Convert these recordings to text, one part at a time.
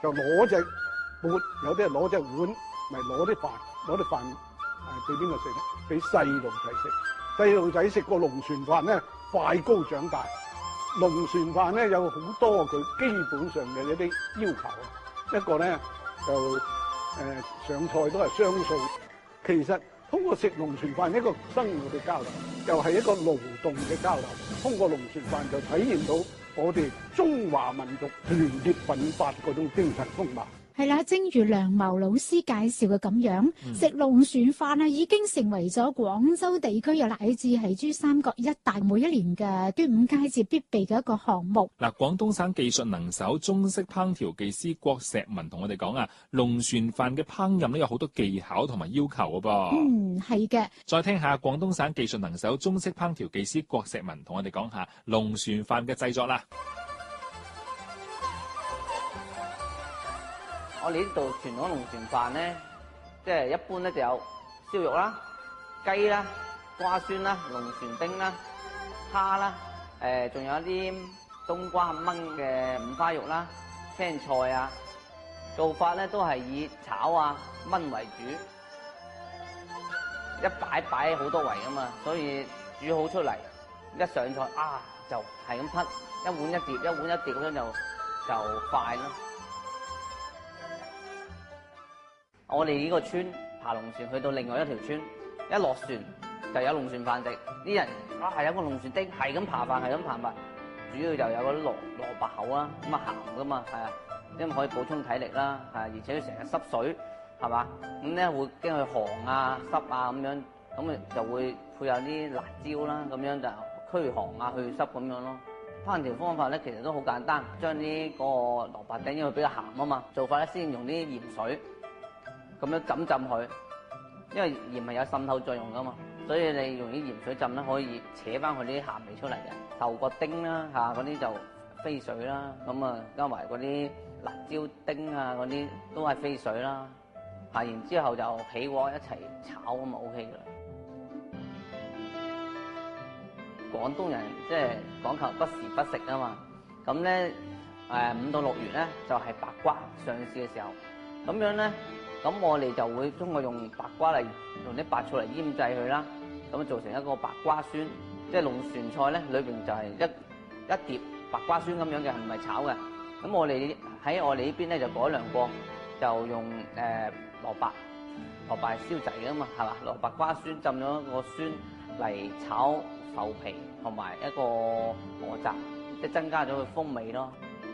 就攞隻缽，有啲係攞隻碗，咪攞啲飯俾邊個食咧？俾細路仔食。細路仔食個龍船飯咧，快高長大。龍船飯咧有好多佢基本上嘅一啲要求啊。一個咧就上菜都係雙數。其實通過食龍船飯一個生活嘅交流，又係一個勞動嘅交流。通過龍船飯就體現到我哋中華民族團結奮發嗰種精神風貌。 係啦，正如梁謀老師介紹嘅咁樣，食龍船飯啊已經成為咗廣州地區又乃至係珠三角一帶每一年嘅端午佳節必備嘅一個項目。 嗱，廣東省技術能手中式烹調技師郭石文同我哋講啊，龍船飯嘅烹飪咧有好多技巧同埋要求嘅噃。 係嘅。 再聽下廣東省技術能手中式烹調技師郭石文同我哋講下龍船飯嘅製作啦。 我哋呢度傳統龍船飯咧，即係一般咧就有燒肉啦、雞啦、瓜酸啦、龍船丁啦、蝦啦，仲有一啲冬瓜炆嘅五花肉啦、青菜啊。做法咧都係以炒啊、炆為主，一擺好多圍噶嘛，所以煮好出嚟一上菜啊就係咁匹，一碗一碟，一碗一碟咁樣就快咯。我哋呢個村爬龍船去到另外一條村，一落船就有龍船飯食。啲人有個龍船丁，係咁扒飯，係咁扒飯。主要就有嗰啲蘿蔔口啦，咁啊鹹噶嘛，係啊，因為可以補充體力啦，係而且佢成日濕水，係嘛，咁咧會驚佢寒啊、濕啊咁樣，咁啊就會配有啲辣椒啦，咁樣就驅寒啊、去濕咁樣咯。烹調方法咧其實都好簡單，將呢個蘿蔔丁因為比較鹹啊嘛，做法咧先用啲鹽水。咁樣浸佢，因為鹽係有滲透作用噶嘛，所以你用啲鹽水浸咧，可以扯翻佢啲鹹味出嚟嘅。豆角丁啦嗰啲就飛水啦，咁啊加埋嗰啲辣椒丁啊嗰啲都係飛水啦，然之後就起鍋一齊炒咁啊 OK 噶啦。廣東人即係講求不時不食啊嘛，咁咧5到6月咧就係白瓜上市嘅時候，咁樣咧。咁我哋就會通過用白瓜嚟用啲白醋嚟醃製佢啦，咁做成一個白瓜酸，即係龍船菜咧裏邊就係一碟白瓜酸咁樣嘅，唔係炒嘅。咁我哋喺我哋呢邊咧就改良過，就用蘿蔔係燒製嘅嘛，係嘛？蘿蔔瓜酸浸咗個酸嚟炒浮皮同埋一個蚵雜，即係增加咗佢風味咯。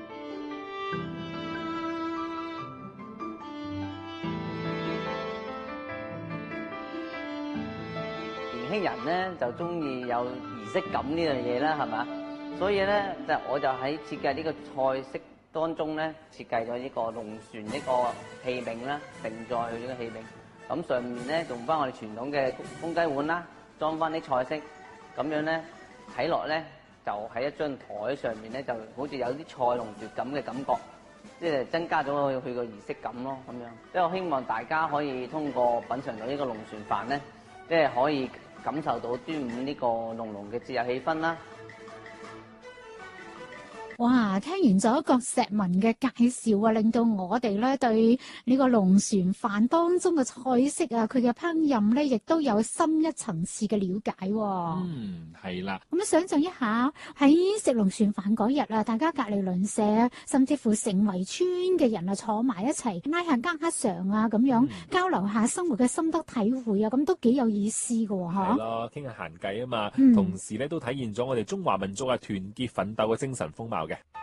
年輕人咧就中意有儀式感呢樣嘢啦，係嘛？所以咧我就喺設計呢個菜式當中咧，設計咗呢個龍船呢個器皿啦，盛載佢呢個器皿。咁上面咧用翻我哋傳統嘅公雞碗啦，裝翻啲菜式，咁樣咧睇落咧就喺一張台上面咧，就好似有啲賽龍奪錦嘅感覺，即係增加咗佢個儀式感咯，咁樣。即係我希望大家可以通過品嚐到呢個龍船飯咧，即係可以感受到端午呢個濃濃嘅節日氣氛啦。 哇！聽完咗郭石文嘅介紹啊，令到我哋咧對呢個龍船飯當中嘅菜式啊，佢嘅烹飪咧，亦都有深一層次嘅了解。 係啦。 咁想象一下喺食龍船飯嗰日啊，大家隔離鄰舍，甚至乎成圍村嘅人啊，坐埋一齊拉下家常啊，咁樣交流下生活嘅心得體會啊，咁都幾有意思㗎喎， 係咯，傾下閒偈啊嘛，同時咧都體現咗我哋中華民族啊團結奮鬥嘅精神風貌嘅。